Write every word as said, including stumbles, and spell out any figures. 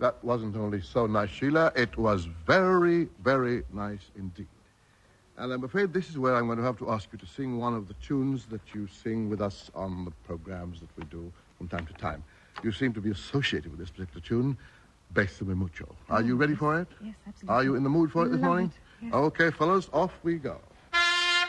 That wasn't only so nice, Sheila. It was very, very nice indeed. And I'm afraid this is where I'm going to have to ask you to sing one of the tunes that you sing with us on the programs that we do from time to time. You seem to be associated with this particular tune, Bésame Mucho. Are oh, you ready yes, for it? Yes, absolutely. Are you in the mood for it this Love morning? It, yes. Okay, fellas, off we go.